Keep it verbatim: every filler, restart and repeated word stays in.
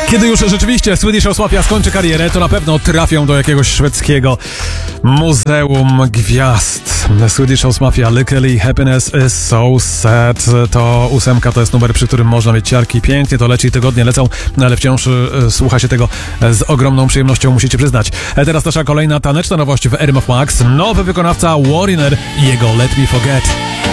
Kiedy już rzeczywiście Swedish House Mafia skończy karierę, to na pewno trafią do jakiegoś szwedzkiego muzeum gwiazd. Swedish House Mafia, Luckily Happiness is so sad. To ósemka, to jest numer, przy którym można mieć ciarki. Pięknie to leci, tygodnie lecą, ale wciąż y, słucha się tego z ogromną przyjemnością, musicie przyznać. E, teraz nasza kolejna taneczna nowość w R M F Max. Nowy wykonawca Wariner i jego Let Me Forget.